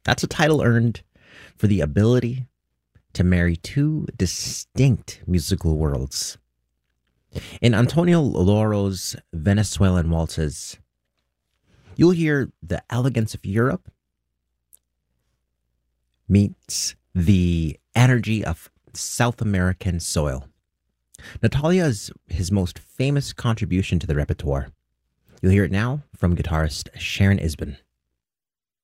That's a title earned for the ability to marry two distinct musical worlds. In Antonio Loro's Venezuelan waltzes, you'll hear the elegance of Europe meets the energy of South American soil. Natalia is his most famous contribution to the repertoire. You'll hear it now from guitarist Sharon Isbin.